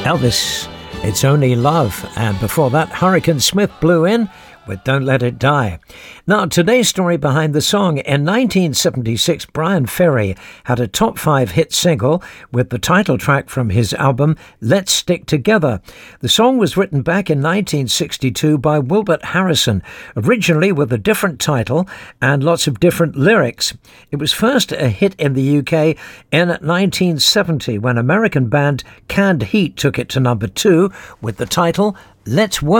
Elvis, It's Only Love. And before that, Hurricane Smith blew in with Don't Let It Die. Now, today's story behind the song. In 1976, Bryan Ferry had a top 5 hit single with the title track from his album Let's Stick Together. The song was written back in 1962 by Wilbert Harrison, originally with a different title and lots of different lyrics. It was first a hit in the UK in 1970 when American band Canned Heat took it to number 2 with the title Let's Work.